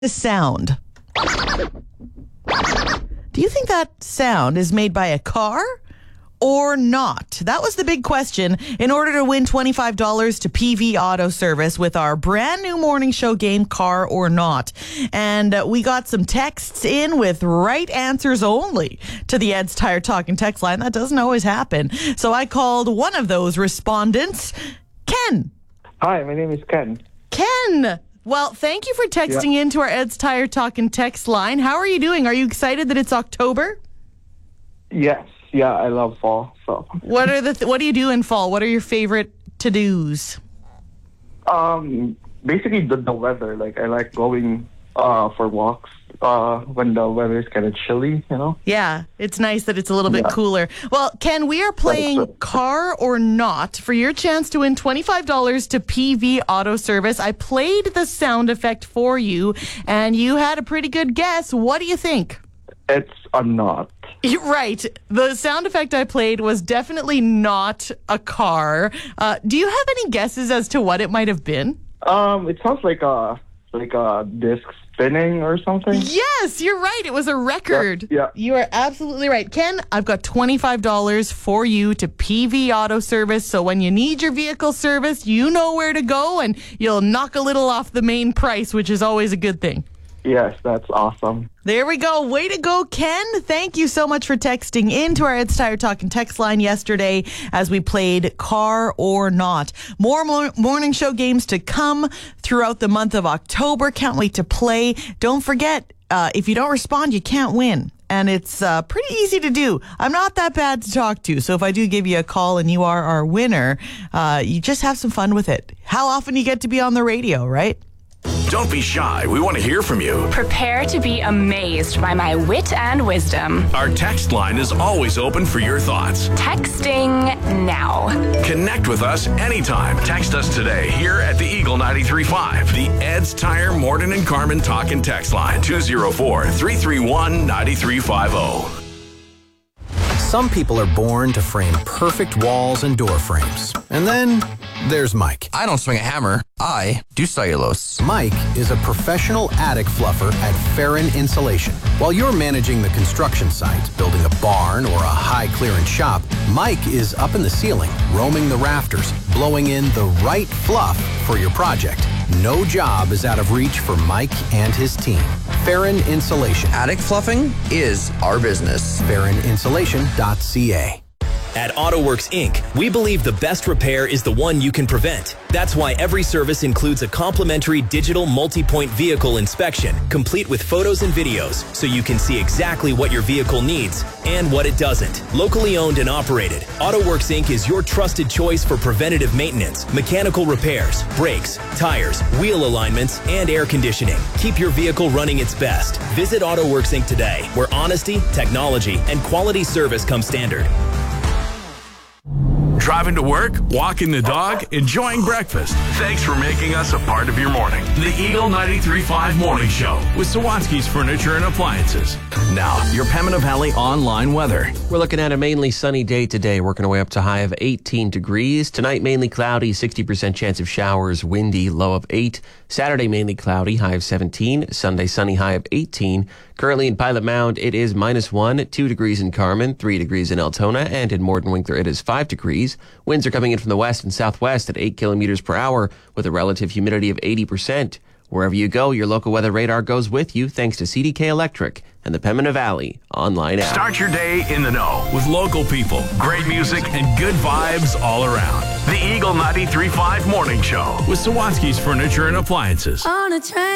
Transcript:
The sound. Do you think that sound is made by a car or not? That was the big question in order to win $25 to PV Auto Service with our brand new morning show game, Car or Not. And we got some texts in with right answers only to the Ed's Tire Talk and text line. That doesn't always happen. So I called one of those respondents, Ken. Hi, my name is Ken. Ken! Well, thank you for texting into our Ed's Tire Talk and text line. How are you doing? Are you excited that it's October? Yes. Yeah, I love fall. So, what do you do in fall? What are your favorite to-dos? Basically the weather. Like I like going for walks when the weather is kind of chilly, you know? Yeah, it's nice that it's a little bit cooler. Well, Ken, we are playing Car or Not for your chance to win $25 to PV Auto Service. I played the sound effect for you, and you had a pretty good guess. What do you think? It's a knot. Right. The sound effect I played was definitely not a car. Do you have any guesses as to what it might have been? It sounds like a disc spinning or something. Yes, you're right. It was a record. Yeah. You are absolutely right. Ken, I've got $25 for you to PV Auto Service. So when you need your vehicle serviced, you know where to go and you'll knock a little off the main price, which is always a good thing. Yes, that's awesome. There we go. Way to go, Ken. Thank you so much for texting into our Ed's Tire Talk and text line yesterday as we played Car or Not. More morning show games to come throughout the month of October. Can't wait to play. Don't forget, if you don't respond, you can't win. And it's pretty easy to do. I'm not that bad to talk to. So if I do give you a call and you are our winner, you just have some fun with it. How often you get to be on the radio, right? Don't be shy. We want to hear from you. Prepare to be amazed by my wit and wisdom. Our text line is always open for your thoughts. Texting now. Connect with us anytime. Text us today here at the Eagle 93.5. The Ed's Tire Morton and Carmen Talk and Text line. 204-331-9350. Some people are born to frame perfect walls and door frames. And then there's Mike. I don't swing a hammer. I do cellulose. Mike is a professional attic fluffer at Farron Insulation. While you're managing the construction site, building a barn or a high-clearance shop, Mike is up in the ceiling, roaming the rafters, blowing in the right fluff for your project. No job is out of reach for Mike and his team. Farron Insulation. Attic fluffing is our business. FarronInsulation.ca. At AutoWorks Inc., we believe the best repair is the one you can prevent. That's why every service includes a complimentary digital multi-point vehicle inspection, complete with photos and videos, so you can see exactly what your vehicle needs and what it doesn't. Locally owned and operated, AutoWorks Inc. is your trusted choice for preventative maintenance, mechanical repairs, brakes, tires, wheel alignments, and air conditioning. Keep your vehicle running its best. Visit AutoWorks Inc. today, where honesty, technology, and quality service come standard. Driving to work, walking the dog, enjoying breakfast. Thanks for making us a part of your morning. The Eagle 93.5 Morning Show with Sawatsky's Furniture and Appliances. Now, your Pembina Valley online weather. We're looking at a mainly sunny day today, working our way up to a high of 18 degrees. Tonight, mainly cloudy, 60% chance of showers, windy, low of 8. Saturday, mainly cloudy, high of 17. Sunday, sunny, high of 18. Currently in Pilot Mound, it is -1, 2 degrees in Carmen, 3 degrees in Altona, and in Morton Winkler, it is 5 degrees. Winds are coming in from the west and southwest at 8 kilometers per hour with a relative humidity of 80%. Wherever you go, your local weather radar goes with you thanks to CDK Electric and the Pembina Valley online app. Start your day in the know with local people, great music, and good vibes all around. The Eagle 93.5 Morning Show with Sawatsky's Furniture and Appliances. On a train.